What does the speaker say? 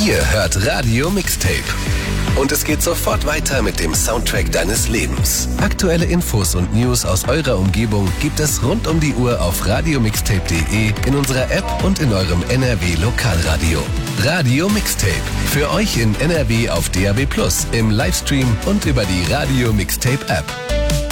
Ihr hört Radio Mixtape. Und es geht sofort weiter mit dem Soundtrack deines Lebens. Aktuelle Infos und News aus eurer Umgebung gibt es rund um die Uhr auf radiomixtape.de, in unserer App und in eurem NRW Lokalradio. Radio Mixtape. Für euch in NRW auf DAB+, im Livestream und über die Radio Mixtape App.